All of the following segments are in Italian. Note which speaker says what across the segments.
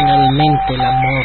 Speaker 1: finalmente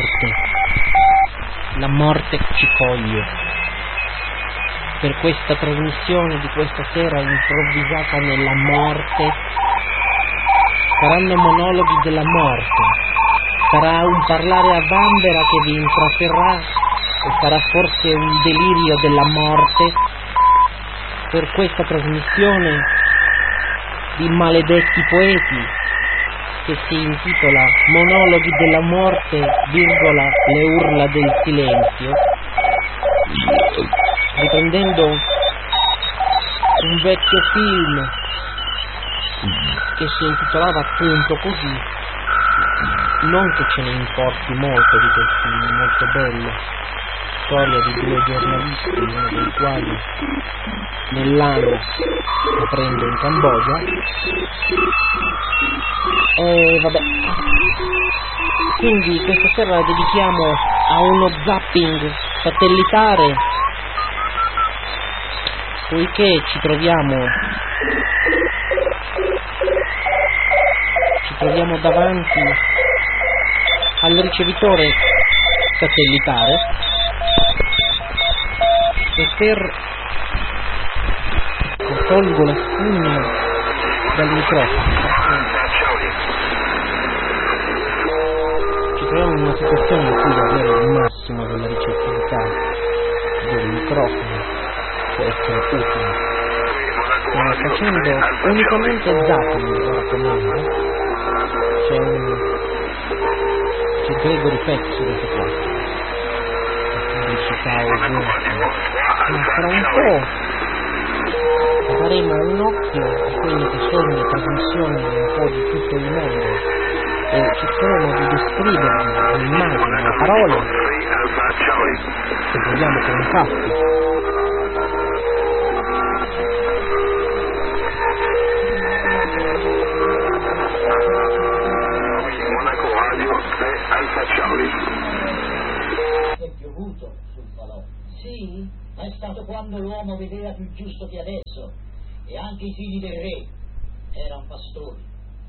Speaker 1: la morte ci coglie. Per questa trasmissione di questa sera improvvisata nella morte saranno monologhi della morte, sarà un parlare a vanvera che vi intratterrà e sarà forse un delirio della morte per questa trasmissione di maledetti poeti che si intitola Monologhi della morte, virgola, le urla del silenzio, riprendendo un vecchio film che si intitolava appunto così. Non che ce ne importi molto di quel film, molto bello, storia di due giornalisti, uno dei quali nell'anno lo prende in Cambogia, e vabbè, quindi questa sera la dedichiamo a uno zapping satellitare, poiché ci troviamo davanti al ricevitore satellitare e tolgo la spugna dal microfono. Ci troviamo in una situazione in cui avere il massimo della ricettività del microfono può essere utile. Stiamo facendo unicamente zapping, vi raccomando. C'è Gregory Pezzi su questo qua, la pubblicità ovunque, ma fra un po' daremo un occhio a quelle che sono le trasmissioni un po' di tutto il mondo e cercheremo di descriverle a immagini, a parole, se vogliamo con fatti.
Speaker 2: È piovuto sul falò. Sì, ma è stato quando l'uomo vedeva più giusto che adesso, e anche i figli del re erano pastori.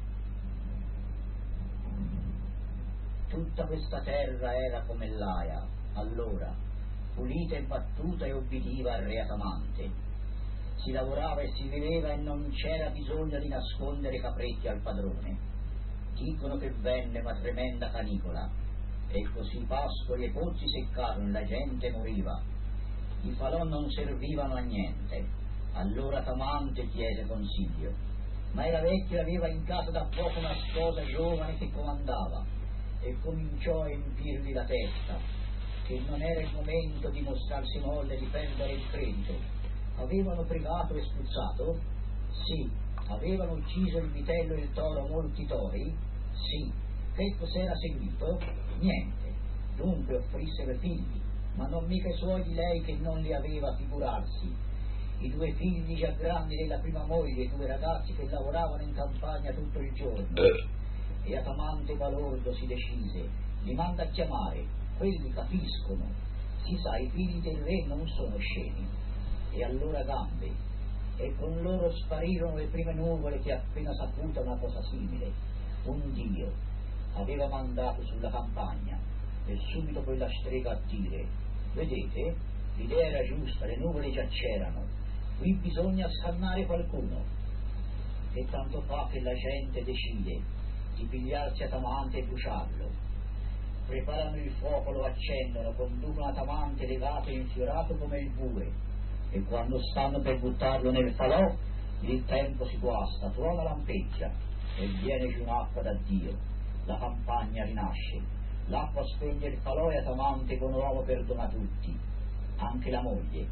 Speaker 2: Tutta questa terra era come l'Aia, allora, pulita e battuta e obbediva al re Atamante. Si lavorava e si viveva e non c'era bisogno di nascondere capretti al padrone. Dicono che venne una tremenda canicola, e così i pascoli e i pozzi seccarono e la gente moriva. I falò non servivano a niente. Allora Atamante chiese consiglio, ma era vecchio e aveva in casa da poco una sposa giovane che comandava, e cominciò a empirgli la testa, che non era il momento di mostrarsi molle e di perdere il credito. Avevano privato e spruzzato? Sì. Avevano ucciso il vitello e il toro molti tori? Sì. Che cos'era seguito? Niente. Dunque offrissero figli, ma non mica i suoi di lei che non li aveva, figurarsi. I due figli già grandi della prima moglie, due ragazzi che lavoravano in campagna tutto il giorno. E Atamante balordo si decise, li manda a chiamare, quelli capiscono. Si sa, i figli del re non sono scemi. E allora gambe. E con loro sparirono le prime nuvole che appena saputa una cosa simile. Un dio aveva mandato sulla campagna e subito quella strega a dire: vedete, l'idea era giusta, le nuvole già c'erano, qui bisogna scannare qualcuno. E tanto fa che la gente decide di pigliarsi Atamante e bruciarlo. Preparano il fuoco, lo accendono, conducono Atamante legato e infiorato come il bue. E quando stanno per buttarlo nel falò, il tempo si guasta, tuona lampeggia e viene giù un'acqua da Dio. La campagna rinasce, l'acqua spegne il falò e Atamante con l'uomo perdona tutti, anche la moglie.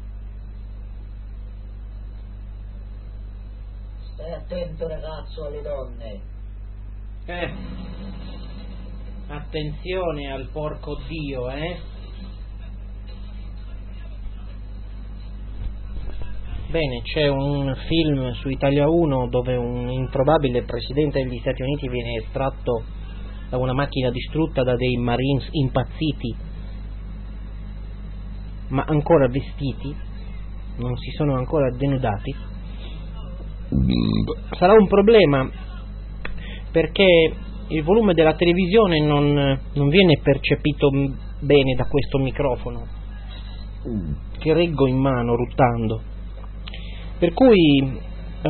Speaker 2: Stai attento, ragazzo, alle donne.
Speaker 1: Attenzione al porco Dio, Bene, c'è un film su Italia 1 dove un improbabile presidente degli Stati Uniti viene estratto da una macchina distrutta da dei Marines impazziti, ma ancora vestiti, non si sono ancora denudati. Sarà un problema perché il volume della televisione non viene percepito bene da questo microfono che reggo in mano ruttando, per cui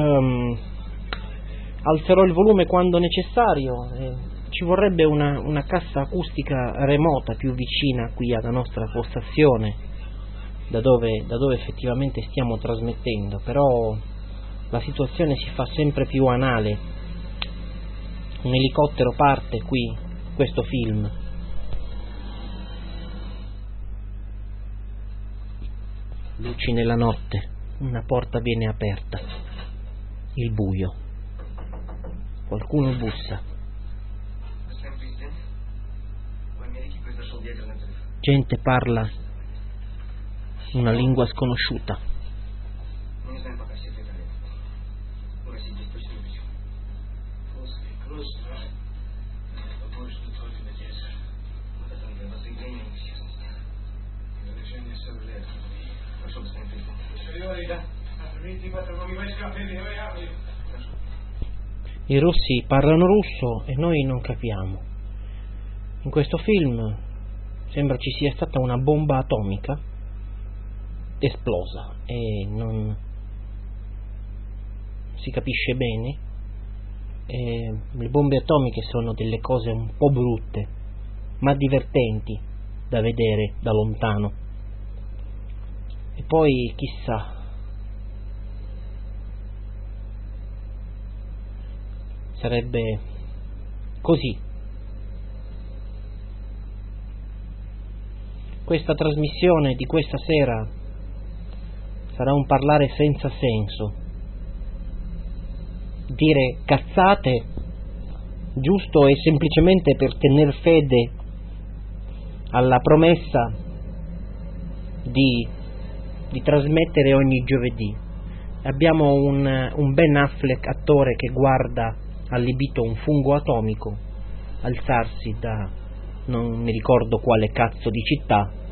Speaker 1: alzerò il volume quando necessario. Ci vorrebbe una cassa acustica remota più vicina qui alla nostra postazione, da dove effettivamente stiamo trasmettendo, però la situazione si fa sempre più anale. Un elicottero parte qui, questo film. Luci nella notte, una porta viene aperta, il buio, qualcuno bussa. Gente parla una lingua sconosciuta. I russi parlano russo e noi non capiamo. In questo film sembra ci sia stata una bomba atomica esplosa e non si capisce bene. Le bombe atomiche sono delle cose un po' brutte, ma divertenti da vedere da lontano. E poi chissà, sarebbe così. Questa trasmissione di questa sera sarà un parlare senza senso, dire cazzate giusto e semplicemente per tener fede alla promessa di trasmettere ogni giovedì. Abbiamo un Ben Affleck attore che guarda allibito un fungo atomico alzarsi da non mi ricordo quale cazzo di città